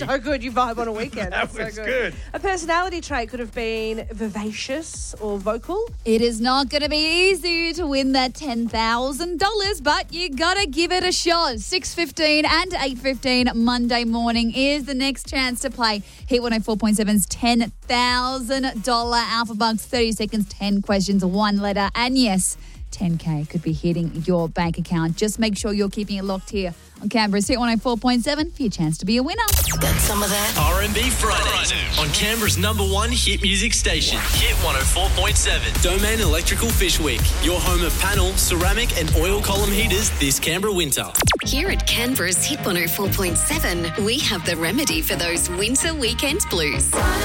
So good, you vibe on a weekend. That That's was so good. A personality trait could have been vivacious or vocal. It is not going to be easy to win that $10,000, but you got to give it a shot. 6:15 and 8:15 Monday morning is the next chance to play Hit 104.7's $10,000 Alpha Bucks. 30 seconds, 10 questions, 1 letter, and yes, 10K could be hitting your bank account. Just make sure you're keeping it locked here on Canberra's Hit 104.7 for your chance to be a winner. Got some of that? R&B Fridays on Canberra's #1 hit music station, Hit 104.7. Domain Electrical Fish Week, your home of panel, ceramic and oil column heaters this Canberra winter. Here at Canberra's Hit 104.7, we have the remedy for those winter weekend blues.